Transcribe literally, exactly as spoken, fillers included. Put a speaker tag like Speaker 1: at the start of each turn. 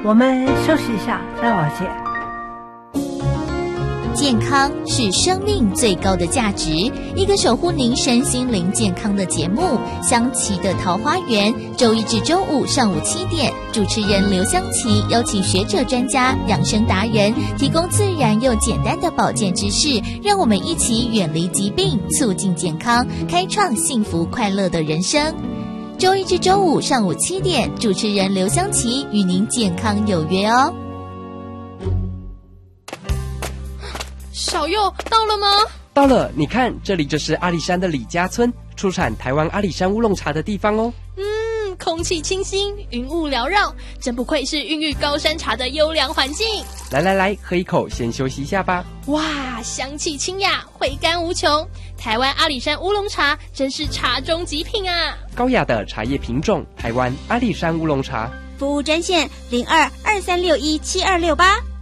Speaker 1: 我们休息一下，待会儿见。
Speaker 2: 健康是生命最高的价值，一个守护您身心灵健康的节目《香琪的桃花源》，周一至周五上午七点，主持人刘香琪邀请学者专家、养生达人，提供自然又简单的保健知识，让我们一起远离疾病，促进健康，开创幸福快乐的人生。周一至周五上午七点，主持人刘香琪与您健康有约哦。
Speaker 3: 小佑到了吗？
Speaker 4: 到了，你看，这里就是阿里山的李家村，出产台湾阿里山乌龙茶的地方哦。
Speaker 3: 嗯，空气清新，云雾缭绕，真不愧是孕育高山茶的优良环境。
Speaker 4: 来来来，喝一口，先休息一下吧。
Speaker 3: 哇，香气清雅，回甘无穷。台湾阿里山乌龙茶真是茶中极品啊！
Speaker 4: 高雅的茶叶品种，台湾阿里山乌龙茶。
Speaker 5: 服务专线零二二三六一七二六八。